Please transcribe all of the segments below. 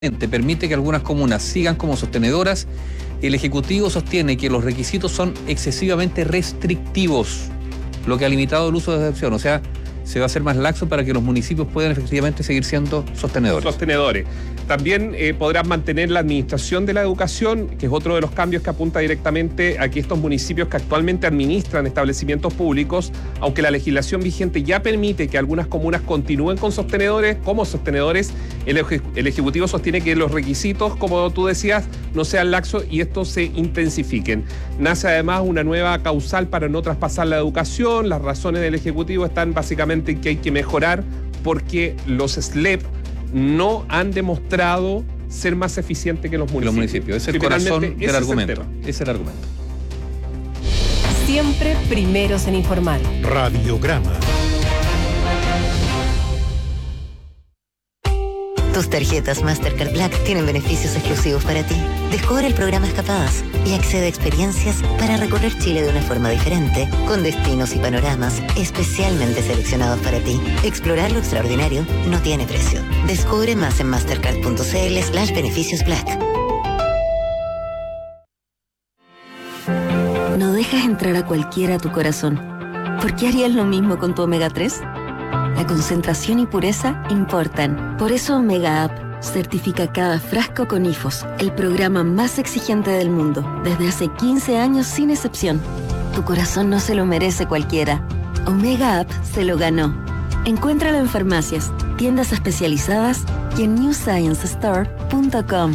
permite que algunas comunas sigan como sostenedoras. El Ejecutivo sostiene que los requisitos son excesivamente restrictivos, lo que ha limitado el uso de excepción. O sea, se va a hacer más laxo para que los municipios puedan efectivamente seguir siendo sostenedores. También podrán mantener la administración de la educación, que es otro de los cambios que apunta directamente a que estos municipios que actualmente administran establecimientos públicos, aunque la legislación vigente ya permite que algunas comunas continúen con como sostenedores, el Ejecutivo sostiene que los requisitos, como tú decías, no sean laxos y estos se intensifiquen. Nace además una nueva causal para no traspasar la educación. Las razones del Ejecutivo están básicamente en que hay que mejorar porque los SLEP no han demostrado ser más eficientes que los municipios. Es el corazón del argumento. Es el argumento. Siempre primeros en informar. Radiograma. Tus tarjetas Mastercard Black tienen beneficios exclusivos para ti. Descubre el programa Escapadas y accede a experiencias para recorrer Chile de una forma diferente, con destinos y panoramas especialmente seleccionados para ti. Explorar lo extraordinario no tiene precio. Descubre más en mastercard.cl/beneficios Black. No dejas entrar a cualquiera a tu corazón. ¿Por qué harías lo mismo con tu omega 3? La concentración y pureza importan. Por eso Omega Up certifica cada frasco con IFOS, el programa más exigente del mundo, desde hace 15 años sin excepción. Tu corazón no se lo merece cualquiera. Omega Up se lo ganó. Encuéntralo en farmacias, tiendas especializadas y en newsciencestore.com.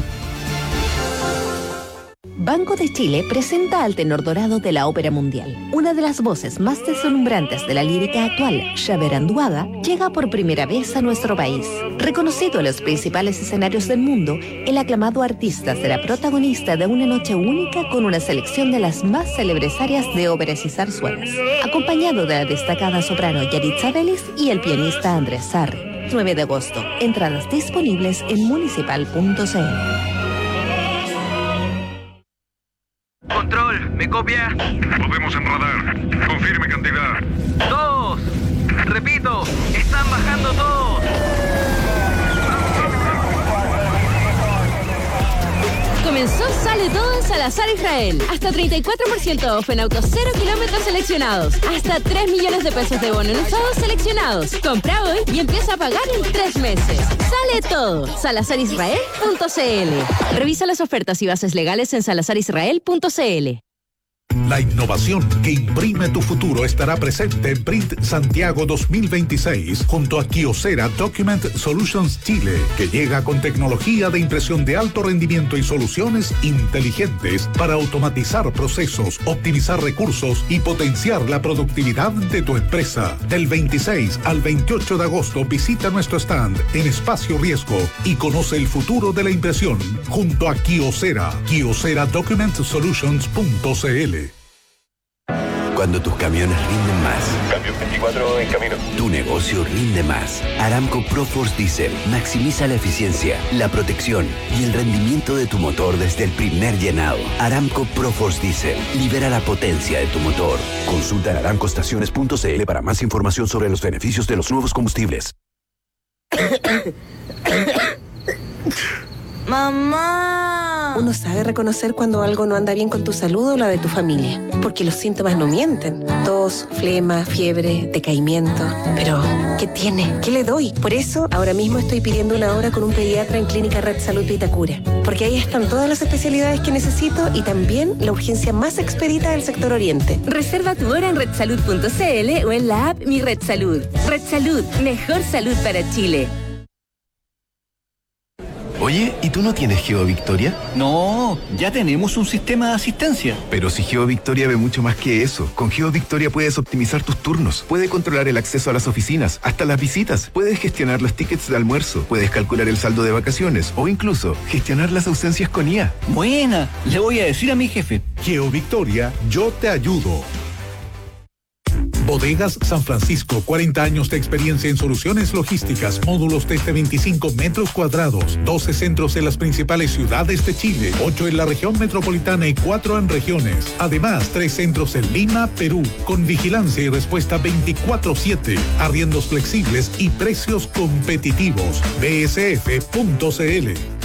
Banco de Chile presenta al tenor dorado de la ópera mundial. Una de las voces más deslumbrantes de la lírica actual, Xavier Anduaga, llega por primera vez a nuestro país. Reconocido en los principales escenarios del mundo, el aclamado artista será protagonista de una noche única con una selección de las más célebres áreas de óperas y zarzuelas, acompañado de la destacada soprano Yaritza Vélez y el pianista Andrés Sarri. 9 de agosto. Entradas disponibles en municipal.cl. Control, ¿me copia? Podemos en radar. Confirme cantidad. 2. Repito, están bajando todos. Comenzó Sale Todo en Salazar Israel. Hasta 34% off en autos 0 kilómetros seleccionados. Hasta 3 millones de pesos de bono en usados seleccionados. Compra hoy y empieza a pagar en 3 meses. Sale Todo. SalazarIsrael.cl. Revisa las ofertas y bases legales en SalazarIsrael.cl. La innovación que imprime tu futuro estará presente en Print Santiago 2026 junto a Kyocera Document Solutions Chile, que llega con tecnología de impresión de alto rendimiento y soluciones inteligentes para automatizar procesos, optimizar recursos y potenciar la productividad de tu empresa. Del 26 al 28 de agosto visita nuestro stand en Espacio Riesgo y conoce el futuro de la impresión junto a Kyocera. KyoceraDocumentSolutions.cl. Cuando tus camiones rinden más. Cambio 24 en camino. Tu negocio rinde más. Aramco ProForce Diesel maximiza la eficiencia, la protección y el rendimiento de tu motor desde el primer llenado. Aramco ProForce Diesel libera la potencia de tu motor. Consulta en aramcoestaciones.cl para más información sobre los beneficios de los nuevos combustibles. ¡Mamá! Uno sabe reconocer cuando algo no anda bien con tu salud o la de tu familia, porque los síntomas no mienten. Tos, flema, fiebre, decaimiento. Pero, ¿qué tiene? ¿Qué le doy? Por eso, ahora mismo estoy pidiendo una hora con un pediatra en Clínica Red Salud de Itacura, porque ahí están todas las especialidades que necesito y también la urgencia más expedita del sector oriente. Reserva tu hora en redsalud.cl o en la app Mi Red Salud. Red Salud, mejor salud para Chile. Oye, ¿y tú no tienes GeoVictoria? No, ya tenemos un sistema de asistencia. Pero si GeoVictoria ve mucho más que eso. Con GeoVictoria puedes optimizar tus turnos, puedes controlar el acceso a las oficinas, hasta las visitas, puedes gestionar los tickets de almuerzo, puedes calcular el saldo de vacaciones o incluso gestionar las ausencias con IA. Buena, le voy a decir a mi jefe. GeoVictoria, yo te ayudo. Bodegas San Francisco, 40 años de experiencia en soluciones logísticas, módulos desde 25 metros cuadrados, 12 centros en las principales ciudades de Chile, 8 en la región metropolitana y 4 en regiones. Además, 3 centros en Lima, Perú, con vigilancia y respuesta 24/7, arriendos flexibles y precios competitivos. bsf.cl.